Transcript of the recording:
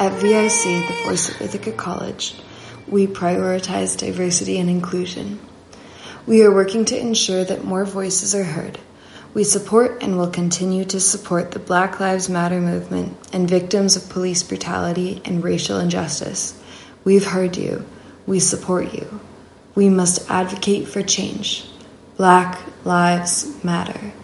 At VIC, the Voice of Ithaca College, we prioritize diversity and inclusion. We are working to ensure that more voices are heard. We support and will continue to support the Black Lives Matter movement and victims of police brutality and racial injustice. We've heard you. We support you. We must advocate for change. Black Lives Matter.